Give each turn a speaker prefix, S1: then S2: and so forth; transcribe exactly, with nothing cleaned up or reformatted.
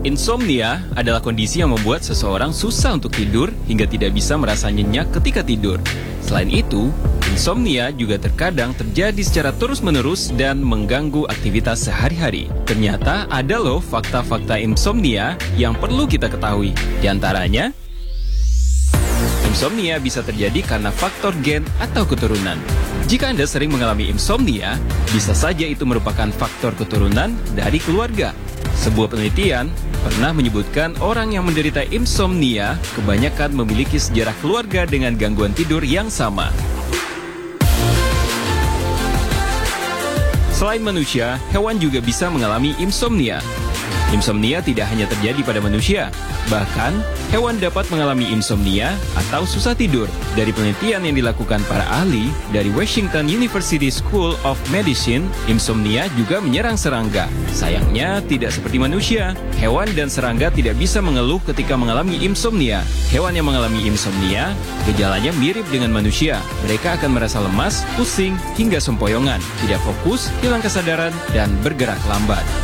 S1: Insomnia adalah kondisi yang membuat seseorang susah untuk tidur hingga tidak bisa merasa nyenyak ketika tidur. Selain itu, insomnia juga terkadang terjadi secara terus-menerus dan mengganggu aktivitas sehari-hari. Ternyata ada loh fakta-fakta insomnia yang perlu kita ketahui. Di antaranya, insomnia bisa terjadi karena faktor gen atau keturunan. Jika Anda sering mengalami insomnia, bisa saja itu merupakan faktor keturunan dari keluarga. Sebuah penelitian pernah menyebutkan orang yang menderita insomnia kebanyakan memiliki sejarah keluarga dengan gangguan tidur yang sama. Selain manusia, hewan juga bisa mengalami insomnia. Insomnia tidak hanya terjadi pada manusia, bahkan hewan dapat mengalami insomnia atau susah tidur. Dari penelitian yang dilakukan para ahli dari Washington University School of Medicine, insomnia juga menyerang serangga. Sayangnya tidak seperti manusia, hewan dan serangga tidak bisa mengeluh ketika mengalami insomnia. Hewan yang mengalami insomnia, gejalanya mirip dengan manusia. Mereka akan merasa lemas, pusing, hingga sempoyongan, tidak fokus, hilang kesadaran, dan bergerak lambat.